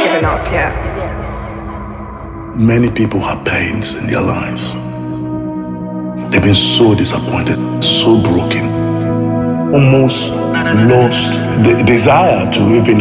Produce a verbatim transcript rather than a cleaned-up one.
given up yet. Many people have pains in their lives. They've been so disappointed, so broken, almost lost the desire to even